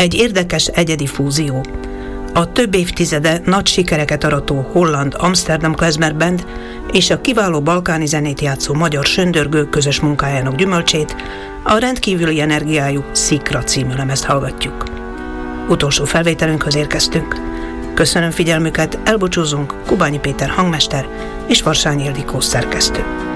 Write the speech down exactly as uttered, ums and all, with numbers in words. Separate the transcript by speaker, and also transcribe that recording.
Speaker 1: Egy érdekes, egyedi fúzió. A több évtizede nagy sikereket arató holland Amsterdam Klezmer Band és a kiváló balkáni zenét játszó magyar söndörgő közös munkájának gyümölcsét, a rendkívüli energiájú Szikra című lemezt hallgatjuk. Utolsó felvételünkhöz érkeztünk. Köszönöm figyelmüket, elbúcsúzunk, Kubányi Péter hangmester és Varsányi Ildikó szerkesztő.